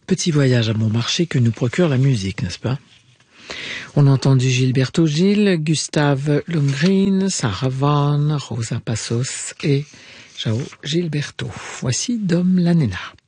Petit voyage à bon marché que nous procure la musique, n'est-ce pas? On a entendu Gilberto Gil, Gustave Lundgren, Sarah Vaughan, Rosa Passos et João Gilberto. Voici Dom la Nena.